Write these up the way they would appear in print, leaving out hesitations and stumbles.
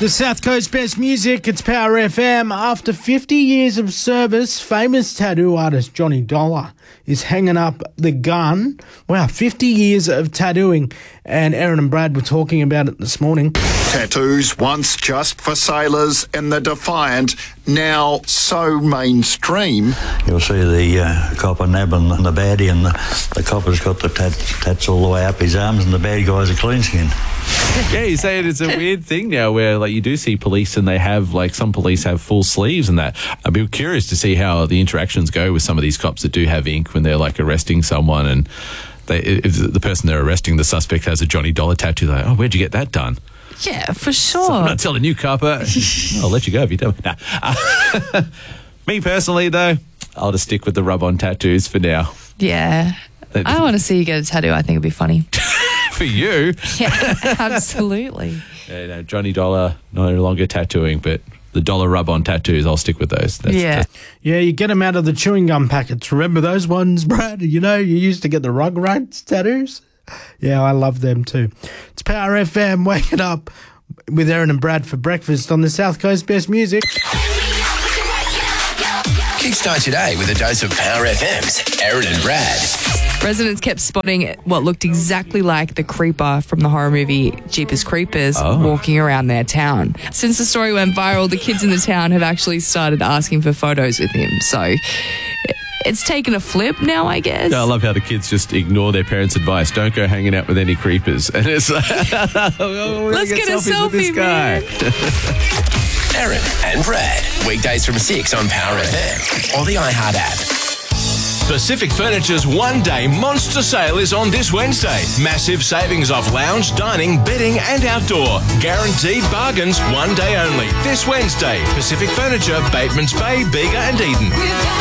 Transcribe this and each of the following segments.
The South Coast Best Music, it's Power FM. After 50 years of service, famous tattoo artist Johnny Dollar is hanging up the gun. Wow, 50 years of tattooing. And Aaron and Brad were talking about it this morning. Tattoos, once just for sailors in the Defiant, now so mainstream. You'll see the copper nabbing the baddie, and the copper's got the tats all the way up his arms, and the bad guy's a clean skin. Yeah, you say it's a weird thing now where, like, you do see police and they have, like, some police have full sleeves and that. I'd be curious to see how the interactions go with some of these cops that do have ink when they're, like, arresting someone, and if the person they're arresting, the suspect, has a Johnny Dollar tattoo. They're like, oh, where'd you get that done? Yeah, for sure. So I'm not telling you, copper. I'll let you go if you don't. Nah. Me personally, though, I'll just stick with the rub-on tattoos for now. Yeah. I want to see you get a tattoo. I think it'd be funny. For you? Yeah, absolutely. Yeah, no, Johnny Dollar, no longer tattooing, but the dollar rub-on tattoos, I'll stick with those. Yeah, you get them out of the chewing gum packets. Remember those ones, Brad? You know, you used to get the Rugrats tattoos. Yeah, I love them too. It's Power FM, waking up with Aaron and Brad for breakfast on the South Coast Best Music. Kickstart today with a dose of Power FM's Aaron and Brad. Residents kept spotting what looked exactly like the creeper from the horror movie Jeepers Creepers walking around their town. Since the story went viral, the kids in the town have actually started asking for photos with him. So it's taken a flip now, I guess. I love how the kids just ignore their parents' advice. Don't go hanging out with any creepers. And it's like, let's get a selfie with this guy. Aaron and Brad, weekdays from 6 on Power FM or the iHeart app. Pacific Furniture's one-day monster sale is on this Wednesday. Massive savings off lounge, dining, bedding and outdoor. Guaranteed bargains, one day only. This Wednesday, Pacific Furniture, Batemans Bay, Bega and Eden.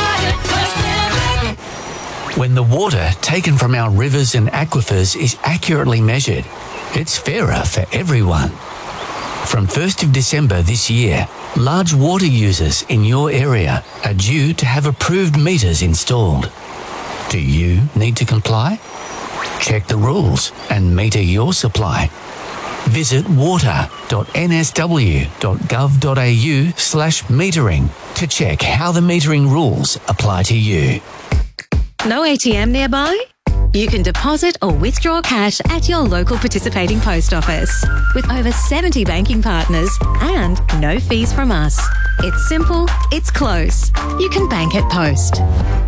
When the water taken from our rivers and aquifers is accurately measured, it's fairer for everyone. From 1st of December this year, large water users in your area are due to have approved meters installed. Do you need to comply? Check the rules and meter your supply. Visit water.nsw.gov.au/metering to check how the metering rules apply to you. No ATM nearby? You can deposit or withdraw cash at your local participating post office with over 70 banking partners and no fees from us. It's simple, it's close. You can bank at Post.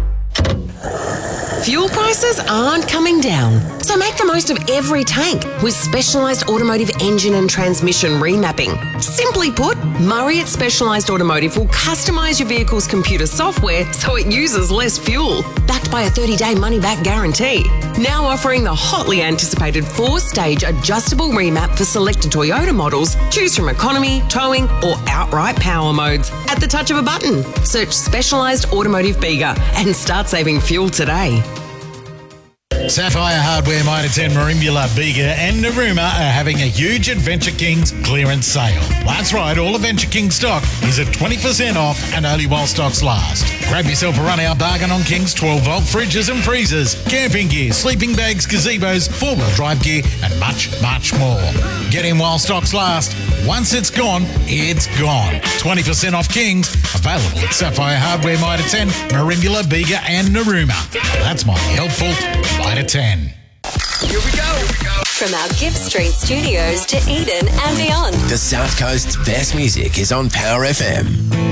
Fuel prices aren't coming down, so make the most of every tank with Specialised Automotive engine and transmission remapping. Simply put, Murray at Specialised Automotive will customise your vehicle's computer software so it uses less fuel, backed by a 30-day money-back guarantee. Now offering the hotly anticipated 4-stage adjustable remap for selected Toyota models. Choose from economy, towing or outright power modes at the touch of a button. Search Specialised Automotive Bega and start saving fuel today. Sapphire Hardware, Mitre 10, Merimbula, Bega and Narooma are having a huge Adventure Kings clearance sale. That's right, all Adventure Kings stock is at 20% off and only while stocks last. Grab yourself a run-out bargain on Kings 12-volt fridges and freezers, camping gear, sleeping bags, gazebos, four-wheel drive gear and much, much more. Get in while stocks last. Once it's gone, it's gone. 20% off Kings, available at Sapphire Hardware, Mitre 10, Merimbula, Bega and Narooma. That's my helpful Mitre 10. Here we go. From our Gibb Street studios to Eden and beyond. The South Coast's best music is on Power FM.